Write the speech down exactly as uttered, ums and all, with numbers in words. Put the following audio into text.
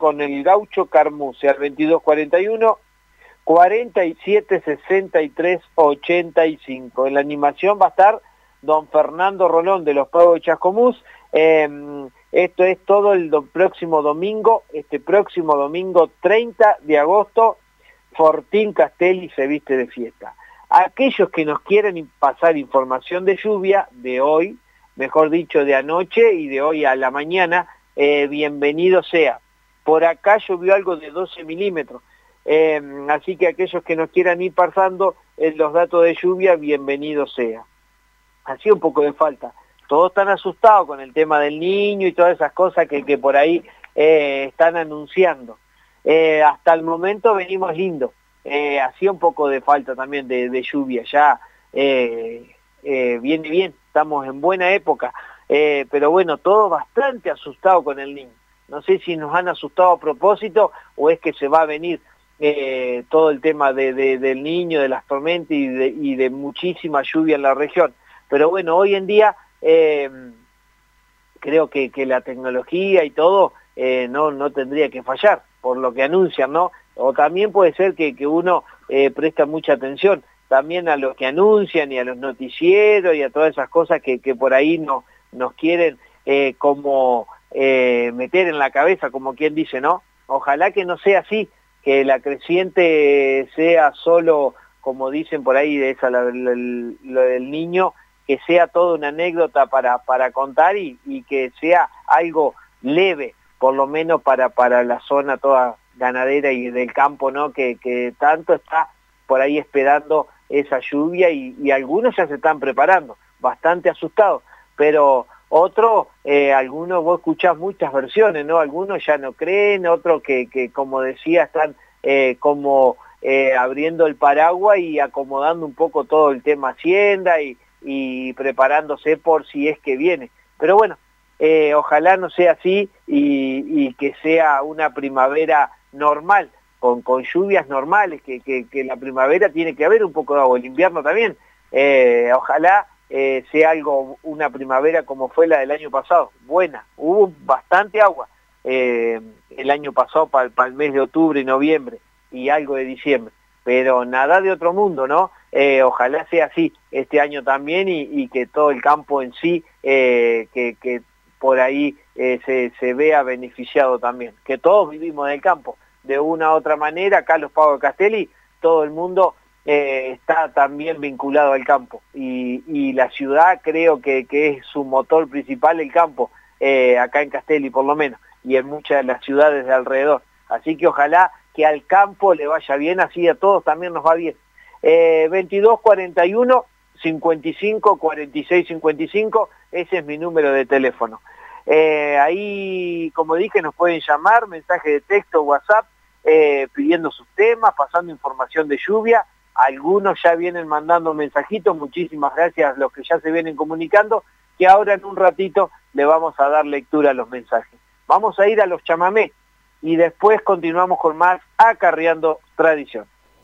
con el Gaucho Carmuse al veintidós cuarenta y uno, cuarenta y siete, sesenta y tres, ochenta y cinco. En la animación va a estar don Fernando Rolón de los Pagos de Chascomús. Eh, esto es todo el do próximo domingo, este próximo domingo treinta de agosto, Fortín Castelli se viste de fiesta. Aquellos que nos quieren pasar información de lluvia de hoy, mejor dicho de anoche y de hoy a la mañana, eh, bienvenido sea. Por acá llovió algo de doce milímetros, eh, así que aquellos que nos quieran ir pasando eh, los datos de lluvia, bienvenido sea. Hacía un poco de falta. Todos están asustados con el tema del niño y todas esas cosas que, que por ahí eh, están anunciando. Eh, hasta el momento venimos lindos. Eh, hacía un poco de falta también de, de lluvia, ya eh, eh, viene bien, estamos en buena época, eh, pero bueno, todos bastante asustados con el niño. No sé si nos han asustado a propósito o es que se va a venir eh, todo el tema de, de, del niño, de las tormentas y de, y de muchísima lluvia en la región. Pero bueno, hoy en día eh, creo que, que la tecnología y todo eh, no, no tendría que fallar, por lo que anuncian, ¿no? O también puede ser que, que uno eh, presta mucha atención también a lo que anuncian y a los noticieros y a todas esas cosas que, que por ahí no, nos quieren eh, como eh, meter en la cabeza, como quien dice, ¿no? Ojalá que no sea así, que la creciente sea solo, como dicen por ahí, de esa, lo, lo, lo del niño, que sea toda una anécdota para, para contar y, y que sea algo leve, por lo menos para, para la zona toda ganadera y del campo, ¿no? Que, que tanto está por ahí esperando esa lluvia y, y algunos ya se están preparando, bastante asustados, pero otros, eh, algunos vos escuchás muchas versiones, ¿no? Algunos ya no creen, otros que, que como decía, están eh, como eh, abriendo el paraguas y acomodando un poco todo el tema Hacienda y, y preparándose por si es que viene. Pero bueno, eh, ojalá no sea así y, y que sea una primavera normal, con, con lluvias normales, que, que, que la primavera tiene que haber un poco de agua, el invierno también. Eh, ojalá eh, sea algo, una primavera como fue la del año pasado, buena, hubo bastante agua eh, el año pasado para, para el mes de octubre y noviembre y algo de diciembre, pero nada de otro mundo, ¿no? Eh, ojalá sea así este año también y, y que todo el campo en sí, eh, que, que por ahí eh, se, se vea beneficiado también, que todos vivimos del campo de una u otra manera. Acá los Pagos de Castelli, todo el mundo eh, está también vinculado al campo y, y la ciudad creo que, que es su motor principal el campo, eh, acá en Castelli por lo menos, y en muchas de las ciudades de alrededor, así que ojalá que al campo le vaya bien, así a todos también nos va bien. eh, veintidós cuarenta y uno, cincuenta y cinco, cuarenta y seis, cincuenta y cinco, ese es mi número de teléfono. Eh, ahí, como dije, nos pueden llamar, mensaje de texto, WhatsApp, eh, pidiendo sus temas, pasando información de lluvia. Algunos ya vienen mandando mensajitos, muchísimas gracias a los que ya se vienen comunicando, que ahora en un ratito le vamos a dar lectura a los mensajes. Vamos a ir a los chamamés y después continuamos con más Acarreando Tradición.